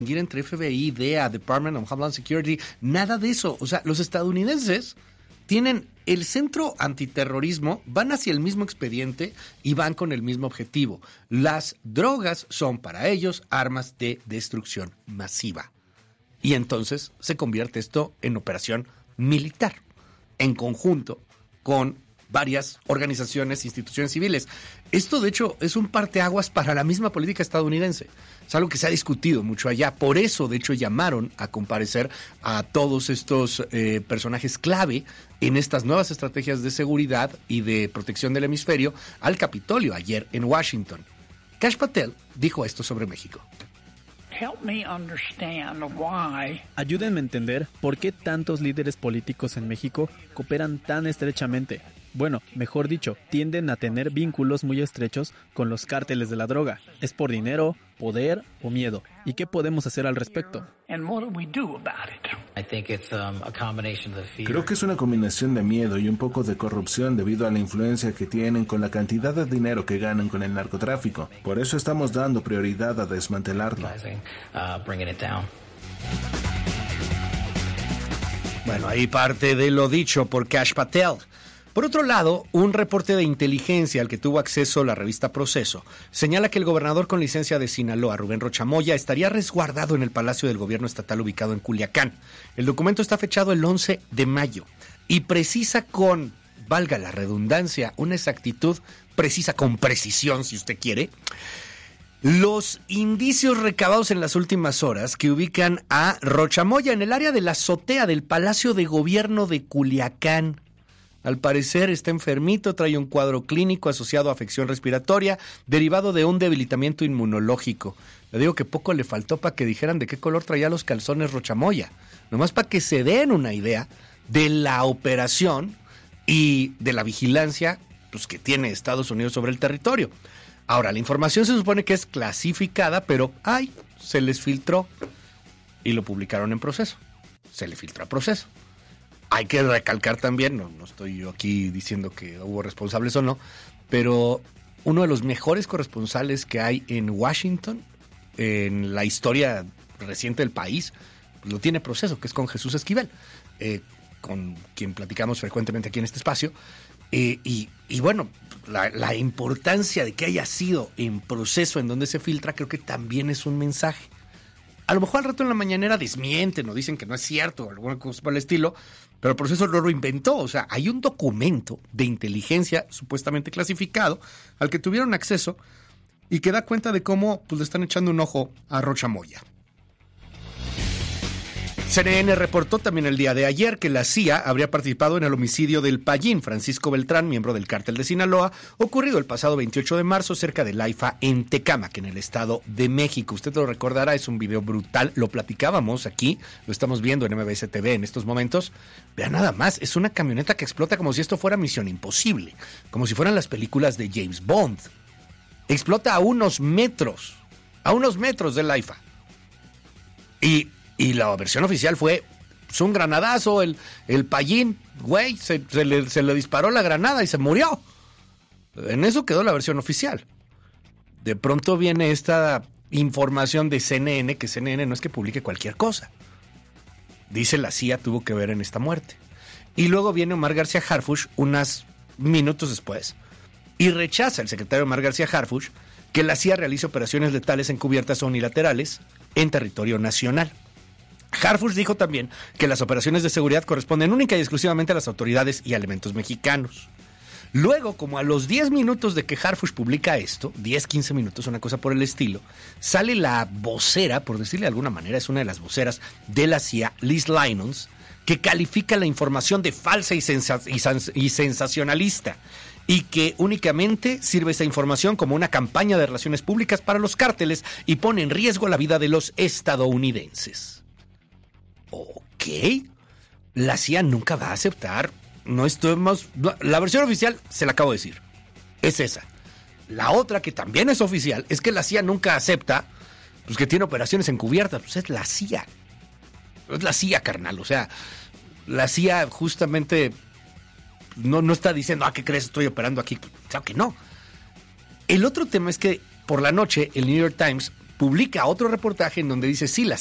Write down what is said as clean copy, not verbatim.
entre FBI, DEA, Department of Homeland Security, nada de eso. O sea, los estadounidenses tienen el centro antiterrorismo, van hacia el mismo expediente y van con el mismo objetivo. Las drogas son para ellos armas de destrucción masiva. Y entonces se convierte esto en operación militar, en conjunto con varias organizaciones, instituciones civiles. Esto, de hecho, es un parteaguas para la misma política estadounidense. Es algo que se ha discutido mucho allá. Por eso, de hecho, llamaron a comparecer a todos estos personajes clave en estas nuevas estrategias de seguridad y de protección del hemisferio al Capitolio ayer en Washington. Kash Patel dijo esto sobre México. Ayúdenme a entender por qué tantos líderes políticos en México cooperan tan estrechamente. Bueno, mejor dicho, tienden a tener vínculos muy estrechos con los cárteles de la droga. ¿Es por dinero, poder o miedo? ¿Y qué podemos hacer al respecto? Creo que es una combinación de miedo y un poco de corrupción debido a la influencia que tienen con la cantidad de dinero que ganan con el narcotráfico. Por eso estamos dando prioridad a desmantelarlo. Bueno, ahí parte de lo dicho por Kash Patel. Por otro lado, un reporte de inteligencia al que tuvo acceso la revista Proceso señala que el gobernador con licencia de Sinaloa, Rubén Rocha Moya, estaría resguardado en el Palacio del Gobierno Estatal ubicado en Culiacán. El documento está fechado el 11 de mayo y precisa con, valga la redundancia, una exactitud precisa con precisión, si usted quiere, los indicios recabados en las últimas horas que ubican a Rocha Moya en el área de la azotea del Palacio de Gobierno de Culiacán. Al parecer está enfermito, trae un cuadro clínico asociado a afección respiratoria derivado de un debilitamiento inmunológico. Le digo que poco le faltó para que dijeran de qué color traía los calzones Rocha Moya. Nomás para que se den una idea de la operación y de la vigilancia pues, que tiene Estados Unidos sobre el territorio. Ahora, la información se supone que es clasificada, pero se les filtró y lo publicaron en Proceso. Se le filtró a Proceso. Hay que recalcar también, no estoy yo aquí diciendo que hubo responsables o no, pero uno de los mejores corresponsales que hay en Washington, en la historia reciente del país, lo tiene Proceso, que es con Jesús Esquivel, con quien platicamos frecuentemente aquí en este espacio. Y bueno, la importancia de que haya sido en Proceso en donde se filtra, creo que también es un mensaje. A lo mejor al rato en la mañanera desmienten o dicen que no es cierto, alguna cosa por el estilo, pero el Proceso no lo inventó. O sea, hay un documento de inteligencia supuestamente clasificado al que tuvieron acceso y que da cuenta de cómo pues, le están echando un ojo a Rocha Moya. CNN reportó también el día de ayer que la CIA habría participado en el homicidio del Payín Francisco Beltrán, miembro del cártel de Sinaloa, ocurrido el pasado 28 de marzo cerca de Laifa en Tecámac, en el Estado de México. Usted lo recordará, es un video brutal, lo platicábamos aquí, lo estamos viendo en MBS TV en estos momentos. Vean nada más, es una camioneta que explota como si esto fuera Misión Imposible, como si fueran las películas de James Bond. Explota a unos metros de Laifa. Y la versión oficial fue un granadazo, el Payín, güey, se le disparó la granada y se murió. En eso quedó la versión oficial. De pronto viene esta información de CNN, que CNN no es que publique cualquier cosa. Dice la CIA tuvo que ver en esta muerte. Y luego viene Omar García Harfuch unos minutos después y rechaza el secretario Omar García Harfuch que la CIA realice operaciones letales encubiertas o unilaterales en territorio nacional. Harfuch dijo también que las operaciones de seguridad corresponden única y exclusivamente a las autoridades y elementos mexicanos. Luego, como a los 10 minutos de que Harfuch publica esto, 10-15 minutos, una cosa por el estilo, sale la vocera, por decirle de alguna manera, es una de las voceras de la CIA, Liz Lynons, que califica la información de falsa y sensacionalista, y que únicamente sirve esa información como una campaña de relaciones públicas para los cárteles y pone en riesgo la vida de los estadounidenses. Ok, la CIA nunca va a aceptar, la versión oficial se la acabo de decir, es esa. La otra que también es oficial es que la CIA nunca acepta pues, que tiene operaciones encubiertas, pues es la CIA, carnal, o sea, la CIA justamente no está diciendo, ¿qué crees? Estoy operando aquí, claro que no. El otro tema es que por la noche el New York Times publica otro reportaje en donde dice, sí, las